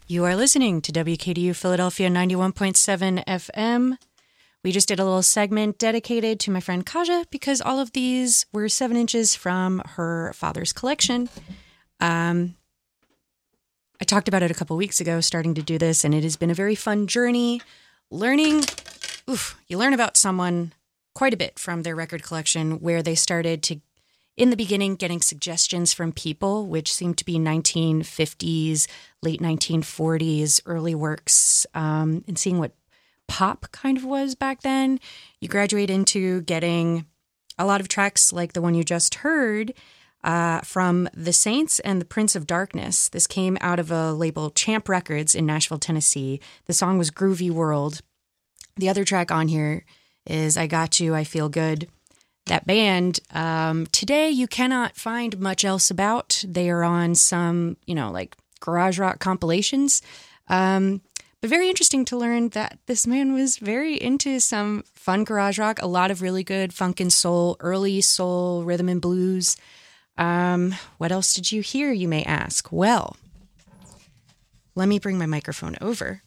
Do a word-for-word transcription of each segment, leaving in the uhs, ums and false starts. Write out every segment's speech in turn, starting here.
You are listening to W K D U Philadelphia ninety-one point seven F M. We just did a little segment dedicated to my friend Kaja because all of these were seven inches from her father's collection. Um, I talked about it a couple weeks ago, starting to do this, and it has been a very fun journey. Learning, oof, you learn about someone quite a bit from their record collection, where they started to, in the beginning, getting suggestions from people, which seemed to be nineteen fifties, late nineteen forties, early works, um, and seeing what pop kind of was back then. You graduate into getting a lot of tracks like the one you just heard uh, from The Saints and the Prince of Darkness. This came out of a label, Champ Records, in Nashville, Tennessee. The song was Groovy World. The other track on here is I Got You, I Feel Good. That band, um, today you cannot find much else about. They are on some, you know, like garage rock compilations. Um, but very interesting to learn that this man was very into some fun garage rock, a lot of really good funk and soul, early soul, rhythm and blues. Um, what else did you hear, you may ask? Well, let me bring my microphone over.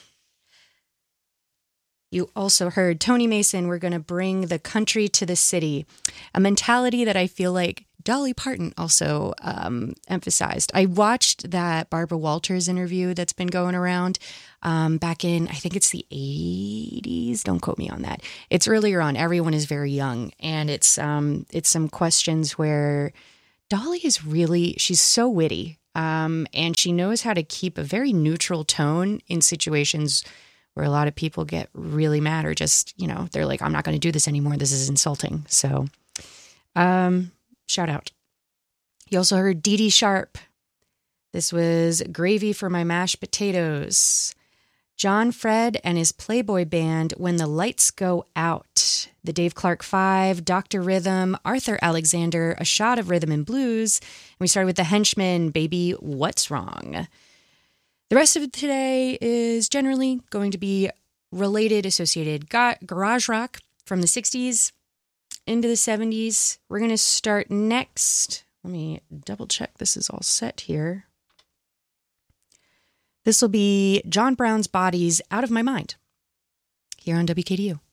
You also heard Tony Mason, We're Gonna Bring the Country to the City, a mentality that I feel like Dolly Parton also um, emphasized. I watched that Barbara Walters interview that's been going around um, back in, I think it's the eighties. Don't quote me on that. It's earlier on. Everyone is very young. And it's um, it's some questions where Dolly is really, she's so witty. Um, and she knows how to keep a very neutral tone in situations where a lot of people get really mad or just, you know, they're like, I'm not going to do this anymore. This is insulting. So, um, shout out. You also heard Dee Dee Sharp. This was Gravy for My Mashed Potatoes. John Fred and his Playboy Band, When the Lights Go Out. The Dave Clark Five, Doctor Rhythm, Arthur Alexander, A Shot of Rhythm and Blues. And we started with the Henchmen, Baby, What's Wrong? The rest of today is generally going to be related, associated ga- garage rock from the sixties into the seventies. We're going to start next. Let me double check this is all set here. This will be John Brown's Bodies, Out of My Mind, here on W K D U.